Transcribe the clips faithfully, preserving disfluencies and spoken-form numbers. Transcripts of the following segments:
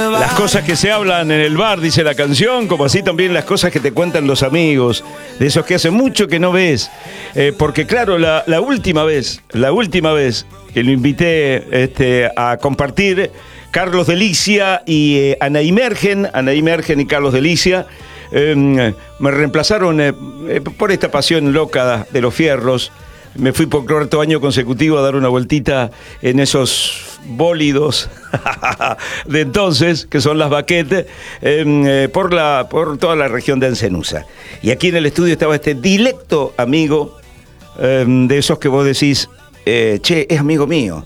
Las cosas que se hablan en el bar, dice la canción, como así también las cosas que te cuentan los amigos, de esos que hace mucho que no ves. Eh, porque claro, la, la última vez, la última vez que lo invité este, a compartir, Carlos Delicia y eh, Anaí Mergen, Anaí Mergen y Carlos Delicia, eh, me reemplazaron eh, eh, por esta pasión loca de los fierros. Me fui por cuarto año consecutivo a dar una vueltita en esos bólidos de entonces, que son las baquetes, eh, por, la, por toda la región de Encenusa. Y aquí en el estudio estaba este dilecto amigo, eh, de esos que vos decís, eh, che, es amigo mío.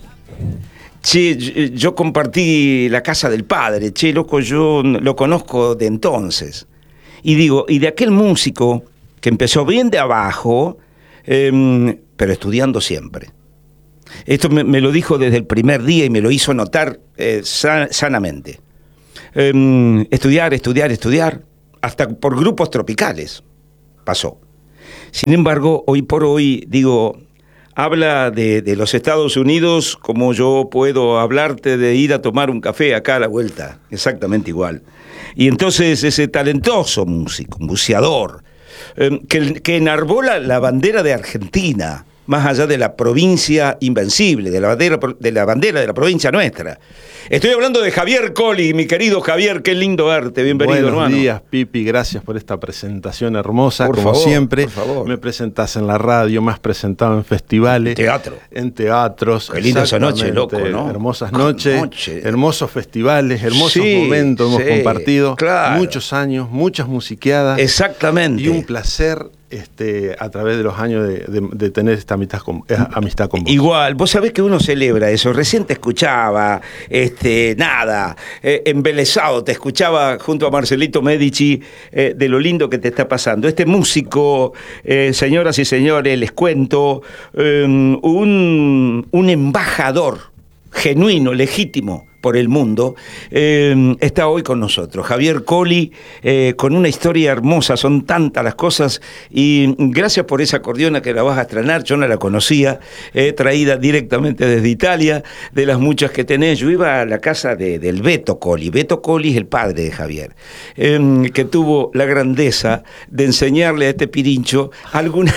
Che, yo compartí la casa del padre, che, loco, yo lo conozco de entonces. Y digo, y de aquel músico que empezó bien de abajo, eh, pero estudiando siempre. Esto me, me lo dijo desde el primer día y me lo hizo notar eh, san, sanamente. Eh, estudiar, estudiar, estudiar, hasta por grupos tropicales pasó. Sin embargo, hoy por hoy, digo, habla de, de los Estados Unidos como yo puedo hablarte de ir a tomar un café acá a la vuelta, exactamente igual. Y entonces ese talentoso músico, un buceador, eh, que, que enarbola la bandera de Argentina, más allá de la provincia invencible, de la bandera de la, bandera de la provincia nuestra. Estoy hablando de Javier Colli, mi querido Javier, qué lindo verte, bienvenido, Buenos hermano. Buenos días, Pipi, gracias por esta presentación hermosa, por como favor, siempre. Por favor. Me presentás en la radio, me has presentado en festivales. Teatro. En teatros. Qué linda esa noche, loco, ¿no? Hermosas noches, noche. hermosos festivales, hermosos sí, momentos hemos sí, compartido. Claro. Muchos años, muchas musiqueadas. Exactamente. Y un placer este, a través de los años de, de, de tener esta amistad con, eh, amistad con vos. Igual, vos sabés que uno celebra eso. Recién te escuchaba, este, nada, eh, embelesado, te escuchaba junto a Marcelito Medici eh, de lo lindo que te está pasando. Este músico, eh, señoras y señores, les cuento, eh, un, un embajador genuino, legítimo por el mundo, eh, está hoy con nosotros. Javier Colli, eh, con una historia hermosa, son tantas las cosas, y gracias por esa acordeona que la vas a estrenar, yo no la conocía, eh, traída directamente desde Italia, de las muchas que tenés. Yo iba a la casa de, del Beto Colli, Beto Colli es el padre de Javier, eh, que tuvo la grandeza de enseñarle a este pirincho alguna...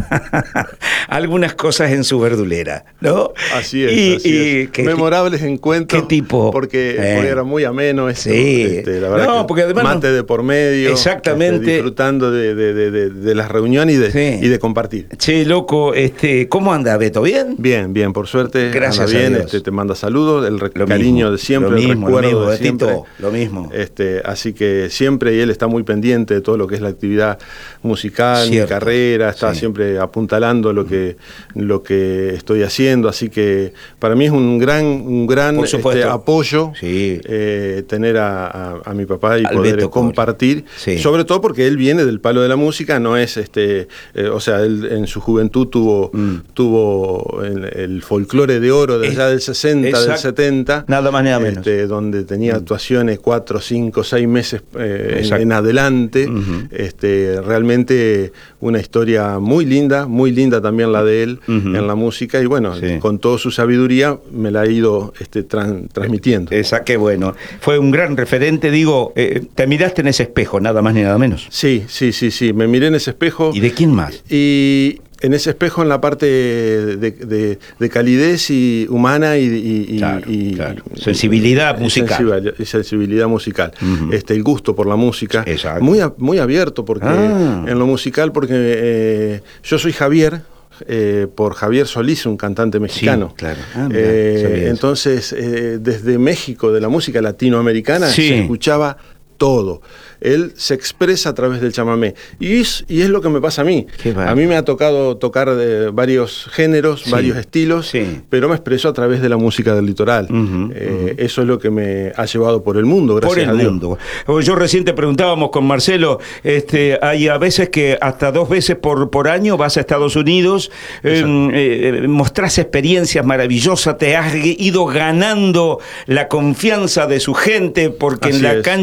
algunas cosas en su verdulera, ¿no? Así es, y, así y es. ¿qué, Memorables encuentros. ¿Qué tipo? Porque, eh. porque era muy ameno esto, sí. este, la verdad no, que porque además mate no, de por medio. exactamente. Este, disfrutando de, de, de, de, de las reuniones y de, sí. y de compartir. Che, loco, este, ¿cómo anda Beto? ¿Bien? Bien, bien, por suerte. Gracias anda bien, a Dios. Este, te manda saludos, el lo cariño mismo, de siempre, lo el mismo, recuerdo lo mismo, de siempre. Betito, lo mismo. Este, así que siempre, y él está muy pendiente de todo lo que es la actividad musical, Cierto. mi carrera, está sí. siempre apuntalando lo que lo que estoy haciendo, así que para mí es un gran un gran este, apoyo sí. eh, tener a, a, a mi papá y Al poder Beto compartir, sí. sobre todo porque él viene del palo de la música, no es este, eh, o sea, él en su juventud tuvo mm. tuvo el, el folclore de oro de allá del sesenta, exacto. del setenta, nada más nada menos, este, donde tenía mm. actuaciones cuatro, cinco, seis meses eh, en, en adelante, uh-huh. este, realmente una historia muy linda, muy linda también la de él. Uh-huh. En la música y bueno, sí. con toda su sabiduría me la ha ido este, tran, transmitiendo. Esa, qué bueno. Fue un gran referente, digo, eh, te miraste en ese espejo, nada más ni nada menos. Sí, sí, sí, sí, me miré en ese espejo. ¿Y de quién más? Y en ese espejo en la parte de, de, de calidez y humana y, y, claro, y claro. sensibilidad y, musical y sensibilidad musical, uh-huh. este, el gusto por la música. Exacto. muy muy abierto porque ah. en lo musical porque eh, yo soy Javier. Eh, por Javier Solís, un cantante mexicano. Sí, claro. Ah, mira, eh, entonces, eh, desde México, de la música latinoamericana, sí. se escuchaba todo. Él se expresa a través del chamamé. Y es, y es lo que me pasa a mí. A mí me ha tocado tocar de varios géneros, sí. varios estilos, sí. pero me expreso a través de la música del litoral. Uh-huh, eh, uh-huh. Eso es lo que me ha llevado por el mundo, gracias por el a Dios. Mundo. Yo recién te preguntábamos con Marcelo, este, hay a veces que hasta dos veces por, por año vas a Estados Unidos, eh, eh, mostrás experiencias maravillosas, te has ido ganando la confianza de su gente, porque Así en la es. cancha se ven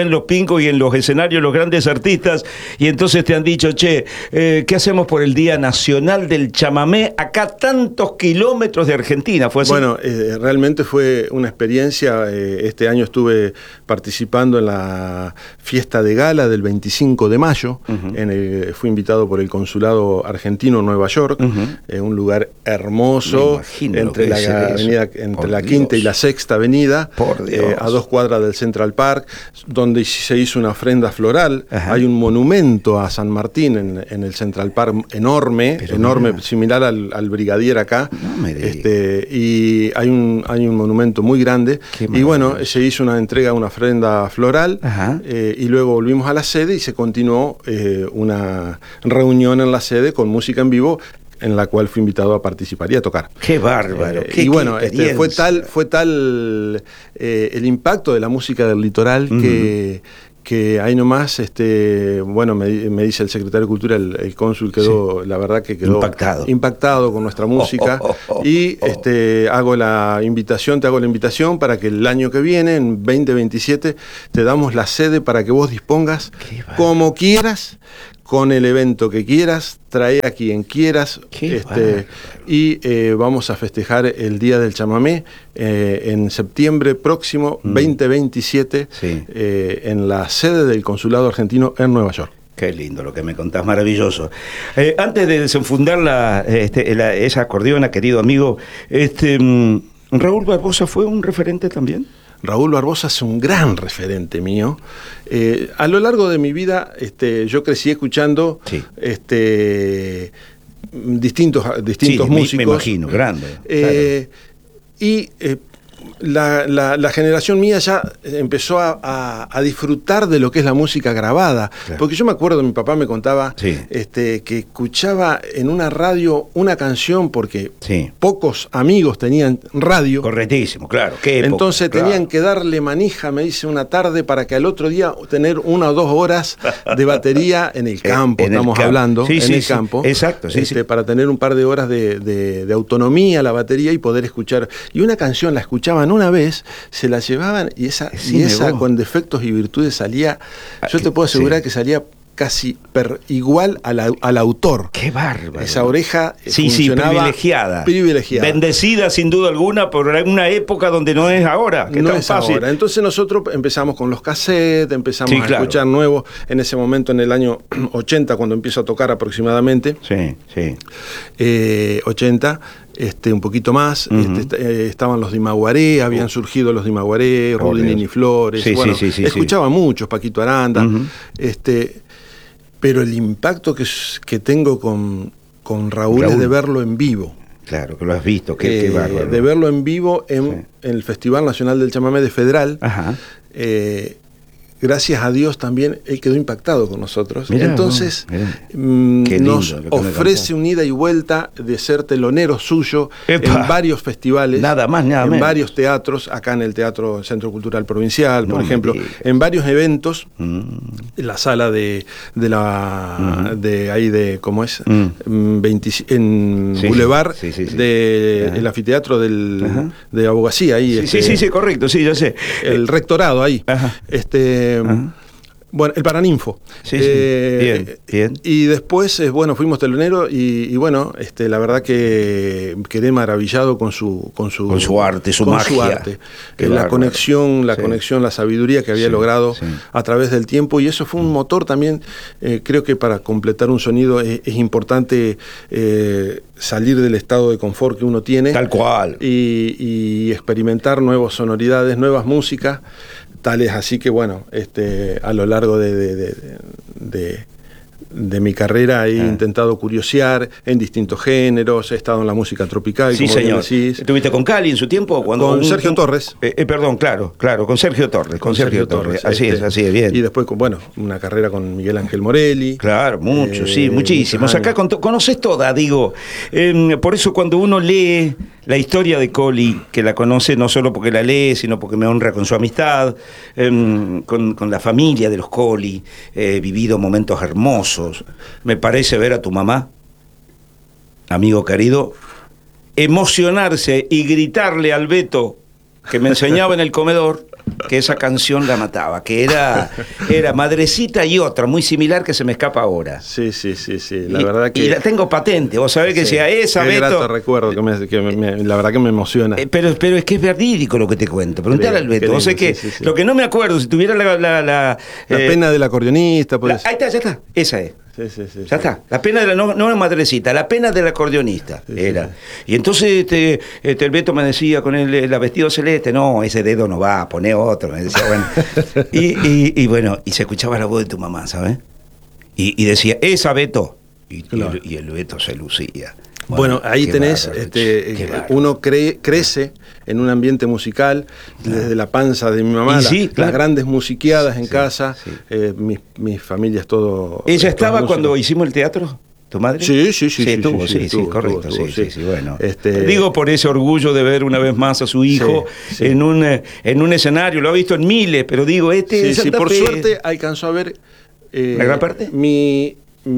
en los pincos y en los escenarios los grandes artistas, y entonces te han dicho, che, eh, ¿qué hacemos por el Día Nacional del Chamamé acá tantos kilómetros de Argentina? ¿Fue así? Bueno, eh, realmente fue una experiencia. Eh, este año estuve participando en la fiesta de gala del veinticinco de mayo, uh-huh. en el, fui invitado por el Consulado Argentino en Nueva York, uh-huh. eh, un lugar hermoso, entre la, avenida, entre la Quinta y la Sexta Avenida, eh, a dos cuadras del Central Park, donde se hizo una ofrenda floral. Ajá. Hay un monumento a San Martín en, en el Central Park enorme, Pero enorme, mira. similar al, al Brigadier acá, no este, y hay un, hay un monumento muy grande, y bueno, se hizo una entrega, una ofrenda floral, eh, y luego volvimos a la sede y se continuó eh, una reunión en la sede con música en vivo, en la cual fui invitado a participar y a tocar. ¡Qué bárbaro! Eh, qué, y bueno, qué este, fue tal, fue tal eh, el impacto de la música del litoral uh-huh. que, que ahí nomás, este, bueno, me, me dice el secretario de Cultura, el, el cónsul quedó, sí. la verdad que quedó impactado, impactado con nuestra música. Oh, oh, oh, oh, y oh. este, hago la invitación, te hago la invitación para que el año que viene, en veinte veintisiete, te damos la sede para que vos dispongas como quieras, con el evento que quieras, trae a quien quieras, este, y eh, vamos a festejar el Día del Chamamé eh, en septiembre próximo, mm. veinte veintisiete, sí. eh, en la sede del Consulado Argentino en Nueva York. Qué lindo lo que me contás, maravilloso. Eh, antes de desenfundar la, este, la, esa acordeona, querido amigo, este, ¿Raúl Barbosa fue un referente también? Raúl Barbosa es un gran referente mío. Eh, a lo largo de mi vida, este, yo crecí escuchando sí. este, distintos, distintos sí, músicos. Me, me imagino, grande. Eh, claro. Y eh, la, la, la generación mía ya empezó a, a, a disfrutar de lo que es la música grabada. Claro. Porque yo me acuerdo, mi papá me contaba sí. este, que escuchaba en una radio una canción porque sí. pocos amigos tenían radio. Correctísimo, claro. ¿Qué época? Entonces claro. tenían que darle manija, me dice, una tarde para que al otro día tener una o dos horas de batería en el campo, en estamos el campo. hablando, sí, en sí, el sí. campo. Exacto, sí, este, sí. para tener un par de horas de, de, de autonomía la batería y poder escuchar. Y una canción la escuchaban una vez, se la llevaban y esa, sí, y esa con defectos y virtudes salía, yo te puedo asegurar sí. que salía casi per, igual a la, al autor. ¡Qué bárbaro! Esa oreja sí, funcionaba sí, privilegiada. privilegiada. Bendecida sin duda alguna por una época donde no es ahora, que no es tan es fácil. Ahora. Entonces nosotros empezamos con los cassettes, empezamos sí, a claro. escuchar nuevos, en ese momento en el año ochenta, cuando empiezo a tocar aproximadamente. Sí, sí. Eh, ochenta. Este, un poquito más, uh-huh. este, eh, estaban los Dimaguaré, habían uh. surgido los Dimaguaré, oh, Rudy Nini Flores, sí, bueno, sí, sí, escuchaba sí. muchos, Paquito Aranda, uh-huh. este, pero el impacto que, que tengo con, con Raúl, Raúl es de verlo en vivo. Claro, que lo has visto, qué, eh, qué bárbaro. De verlo en vivo en, sí. en el Festival Nacional del Chamamé de Federal. Ajá. Eh, gracias a Dios también él quedó impactado con nosotros. Mirá, entonces mmm, nos ofrece un ida y vuelta de ser telonero suyo Epa. en varios festivales, nada más, nada en menos. varios teatros, acá en el Teatro Centro Cultural Provincial, no por ejemplo, en varios eventos, mm. en la sala de, de la mm. de ahí de ¿cómo es? Mm. veinte, en sí, Boulevard sí, sí, sí. del anfiteatro del, de Abogacía ahí. Sí, este, sí, sí, sí, correcto, sí, ya sé. El rectorado ahí. Ajá. Este Ajá. Bueno, el Paraninfo. Sí, sí. Eh, bien, bien. Y después, eh, bueno, fuimos teloneros y, y bueno, este, la verdad que quedé maravillado con su con su, con su arte, su con magia. Su arte. Eh, la conexión, la sí. conexión, la sabiduría que había sí, logrado sí. a través del tiempo, y eso fue un motor también. Eh, creo que para completar un sonido es, es importante eh, salir del estado de confort que uno tiene. Tal cual. Y, y experimentar nuevas sonoridades, nuevas músicas. Tales así que, bueno, este, a lo largo de, de, de, de, de mi carrera he ah. intentado curiosear en distintos géneros, he estado en la música tropical, sí, como señor. decís. ¿Estuviste con Cali en su tiempo? Cuando con un, Sergio un, Torres. Eh, eh, perdón, claro, claro, con Sergio Torres. Con, con Sergio, Sergio Torres, Torres. Así este, es, así es, bien. Y después, con, bueno, una carrera con Miguel Ángel Morelli. Claro, muchos, eh, sí, muchísimos. Acá con, conoces toda, digo. Eh, por eso cuando uno lee la historia de Coli, que la conoce no solo porque la lee, sino porque me honra con su amistad, eh, con, con la familia de los Coli, he eh, vivido momentos hermosos. Me parece ver a tu mamá, amigo querido, emocionarse y gritarle al Beto, que me enseñaba en el comedor, que esa canción la mataba, que era, era Madrecita y otra, muy similar que se me escapa ahora. Sí, sí, sí, sí. La y, verdad que... Y la tengo patente, vos sabés que sí, sea esa, Beto... Beto... recuerdo, que, me, que me, la verdad que me emociona. Eh, pero, pero es que es verídico lo que te cuento. Preguntale al Beto. Vos sé que sí, sí, sí. Lo que no me acuerdo, si tuviera la... La, la, la eh, pena del acordeonista, pues. La, ahí está, ya está. Esa es. Sí, sí, sí, ya sí. está. La pena de la, no, no la Madrecita, la pena del acordeonista sí, era. Sí, sí. Y entonces este, este, el Beto me decía con el, el vestido celeste, no, ese dedo no va, poné otro. Me decía, bueno. y, y, y bueno, y se escuchaba la voz de tu mamá, ¿sabes? Y, y decía, esa Beto. Y, claro. y, el, y el Beto se lucía. Bueno, bueno ahí tenés, bárbaro, este, uno cree, crece en un ambiente musical, claro. desde la panza de mi mamá, sí, la, claro. las grandes musiqueadas en sí, casa, sí. Eh, mis, mis familias todo... ¿Ella estaba cuando hicimos el teatro? ¿Tu madre? Sí, sí, sí. Sí, sí, tuvo, sí, sí, sí, sí, tuvo, correcto, tuvo, sí, sí, sí, sí, bueno. Este... Digo por ese orgullo de ver una vez más a su hijo sí, sí. En, un, en un escenario, lo ha visto en miles, pero digo, este... Sí, sí, por Fe... suerte alcanzó a ver... Eh, ¿La gran parte? Mi,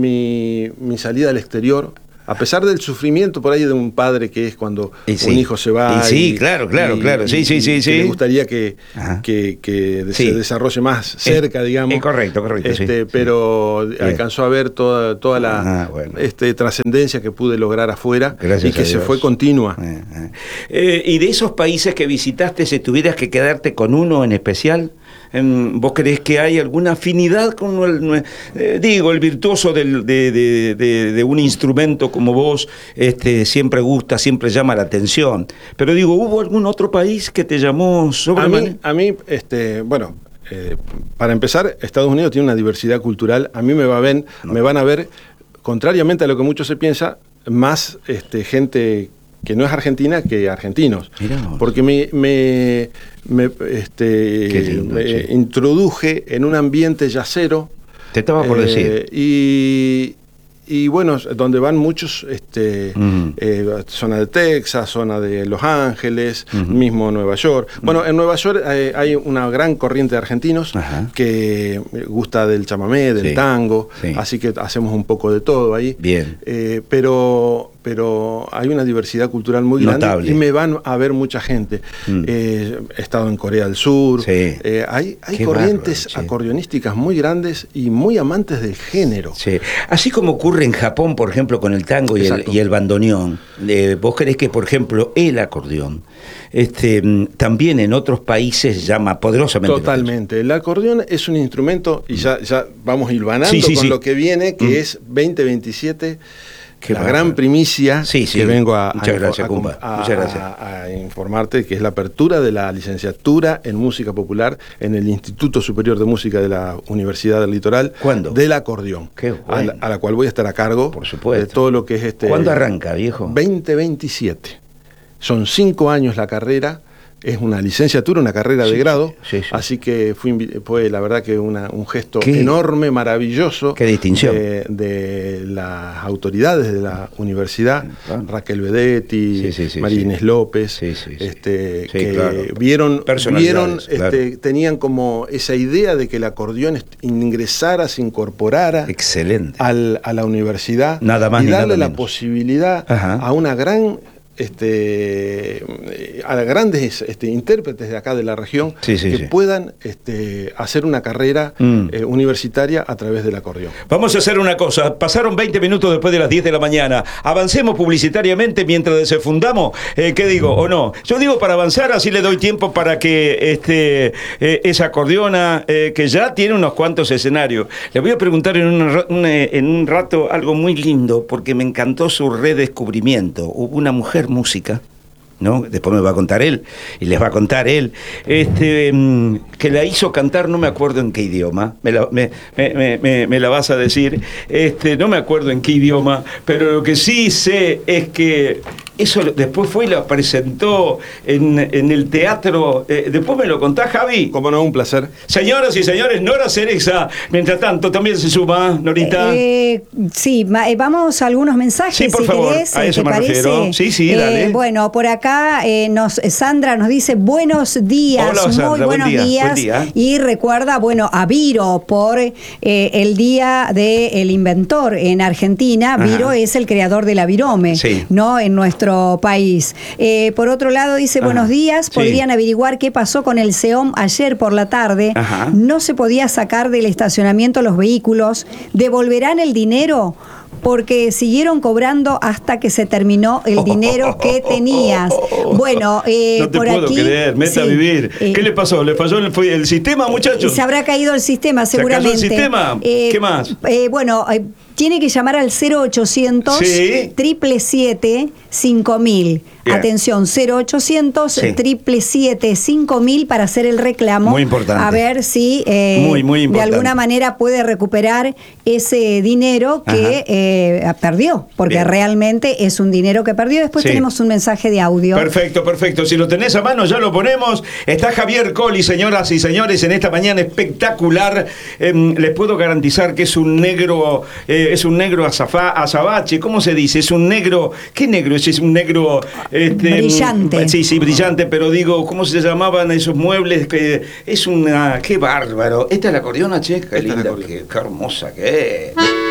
mi, mi salida al exterior... A pesar del sufrimiento por ahí de un padre que es cuando sí. un hijo se va. Y sí, y, sí, claro, claro, y, claro. Sí, y, sí, sí, y sí. Le gustaría que, que, que sí. se desarrolle más cerca, es, digamos. Es correcto, correcto. Este, sí, pero sí. alcanzó a ver toda, toda la ah, bueno. este, trascendencia que pude lograr afuera. Gracias y que se fue continua. Eh, eh. Eh, y de esos países que visitaste, si tuvieras que quedarte con uno en especial, ¿vos creés que hay alguna afinidad con el, eh, digo, el virtuoso del, de, de, de, de un instrumento como vos este, siempre gusta, siempre llama la atención? Pero digo, ¿hubo algún otro país que te llamó sobre A mí, a mí este, bueno, eh, para empezar, Estados Unidos tiene una diversidad cultural. A mí me, va a ver, no. me van a ver, contrariamente a lo que mucho se piensa, más este, gente que no es argentina que argentinos. Mirá, porque me, me, me, este, lindo, me sí. introduje en un ambiente yacero. Te estaba por eh, decir. Y, y bueno, donde van muchos, este, uh-huh. eh, zona de Texas, zona de Los Ángeles, uh-huh. mismo Nueva York. Uh-huh. Bueno, en Nueva York eh, hay una gran corriente de argentinos uh-huh. que gusta del chamamé, del sí. tango, sí. así que hacemos un poco de todo ahí. Bien. Eh, pero... pero hay una diversidad cultural muy grande. Notable. Y me van a ver mucha gente. Mm. Eh, he estado en Corea del Sur. Sí. Eh, hay hay corrientes bárbaro, acordeonísticas muy grandes y muy amantes del género. Sí. Así como ocurre en Japón, por ejemplo, con el tango y el, y el bandoneón. Eh, ¿Vos creés que, por ejemplo, el acordeón este, también en otros países llama poderosamente? Totalmente. El acordeón es un instrumento, y ya, ya vamos hilvanando sí, sí, con sí. lo que viene, que mm. es veinte veintisiete. Qué la bárbaro. Gran primicia sí, sí. que vengo a, Muchas a, gracias, a, Cumba. a, Muchas gracias. A, a informarte, que es la apertura de la licenciatura en música popular en el Instituto Superior de Música de la Universidad del Litoral. ¿Cuándo? Del acordeón. Qué bueno. a, la, a la cual voy a estar a cargo. Por supuesto. De todo lo que es este. ¿Cuándo arranca, viejo? veinte veintisiete. Son cinco años la carrera. Es una licenciatura, una carrera sí, de grado, sí, sí. así que fue, fue la verdad que una, un gesto ¿Qué? enorme, maravilloso. Qué distinción. De, de las autoridades de la universidad, claro. Raquel Bedetti, sí, sí, sí, María Inés sí. López, sí, sí, sí. Este, sí, que claro. vieron, vieron claro. este, tenían como esa idea de que el acordeón ingresara, se incorporara Excelente. Al, a la universidad nada más y darle la menos. posibilidad Ajá. a una gran... Este, a grandes este, intérpretes de acá de la región sí, sí, que sí. puedan este, hacer una carrera mm. eh, universitaria a través del acordeón. Vamos a hacer una cosa, pasaron veinte minutos después de las diez de la mañana, avancemos publicitariamente mientras desenfundamos, eh, ¿qué digo o no? Yo digo para avanzar, así le doy tiempo para que este, eh, esa acordeona eh, que ya tiene unos cuantos escenarios, le voy a preguntar en un, un, en un rato algo muy lindo, porque me encantó su redescubrimiento. Hubo una mujer música, ¿no? Después me va a contar él, y les va a contar él, este, que la hizo cantar, no me acuerdo en qué idioma, me la, me, me, me, me la vas a decir, este, no me acuerdo en qué idioma, pero lo que sí sé es que eso después fue y la presentó en, en el teatro. Eh, después me lo contás, Javi. Cómo no, un placer. Señoras y señores, Nora Cerexa, mientras tanto, también se suma, Norita. Eh, sí, vamos a algunos mensajes. Sí, por si favor, querés, a eso me parece? refiero. Sí, sí, dale. Eh, bueno, por acá eh, nos, Sandra nos dice buenos días, Hola, Sandra, muy buenos buen día, días. Buen día. Y recuerda, bueno, a Viro por eh, el Día del Inventor en Argentina. Ajá. Viro es el creador de la virome, sí. ¿no? En nuestro nuestro país. Eh, por otro lado, dice, Ajá. buenos días, Sí. podrían averiguar qué pasó con el SEOM ayer por la tarde. Ajá. No se podía sacar del estacionamiento los vehículos. ¿Devolverán el dinero? Porque siguieron cobrando hasta que se terminó el dinero que tenías. Bueno, eh, no te por puedo aquí... creer, meta sí, a vivir. eh, ¿Qué le pasó? ¿Le falló el, fue el sistema, muchachos? Se habrá caído el sistema, ¿Se cayó el seguramente. sistema? ¿Qué más? Eh, bueno, eh, tiene que llamar al cero ochocientos, Sí. siete siete siete, cinco mil. Bien. Atención, cero ochocientos, Sí. siete siete siete, cinco mil para hacer el reclamo. Muy importante. A ver si eh, Muy, muy de importante. alguna manera puede recuperar ese dinero que eh, perdió, porque Bien. realmente es un dinero que perdió. Después Sí. tenemos un mensaje de audio. Perfecto, perfecto. Si lo tenés a mano, ya lo ponemos. Está Javier Coli, señoras y señores, en esta mañana espectacular. Eh, les puedo garantizar que es un negro, eh, es un negro azafa- azabache. ¿Cómo se dice? Es un negro. ¿Qué negro es? Es un negro. Este, Brillante. Sí, sí, brillante, pero digo, ¿cómo se llamaban esos muebles? Que es una. ¡Qué bárbaro! Esta es la acordeona, che. Qué Esta es la linda, acordeona. qué, qué hermosa que es.